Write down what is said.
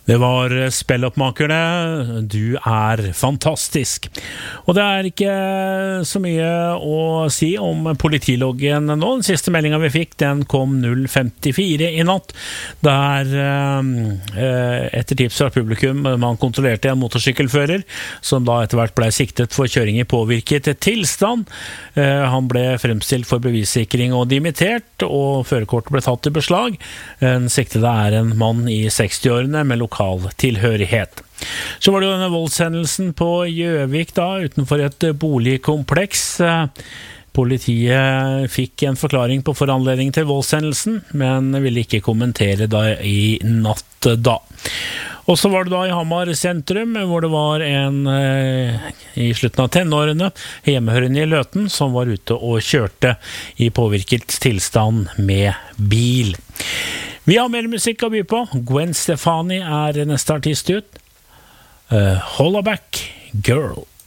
Det var Spelloppmakerne, du fantastisk. Og det ikke så mye å si om politiloggen nå. Den siste meldingen vi fikk, den kom 0:54 i natt, der etter tips fra publikum man kontrollerte en motorsykkelfører, som da etter hvert ble siktet for kjøring i påvirket tilstand. Han ble fremstilt for bevissikring og dimittert, og førerkortet ble tatt i beslag. Den siktede en mann i 60-årene med lokal tilhørighet. Så var det jo denne voldshendelsen på Gjøvik da, utenfor et boligkompleks. Politiet fikk en forklaring på foranledningen til voldshendelsen, men ville ikke kommentere da i natt da. Og så var det da i Hamar sentrum, hvor det var en i slutten av tenårene, hjemmehørende i Løten, som var ute og kjørte i påvirket tilstand med bil. Vi har mer musikk å by på. Gwen Stefani neste artist ut. Hollaback Girl.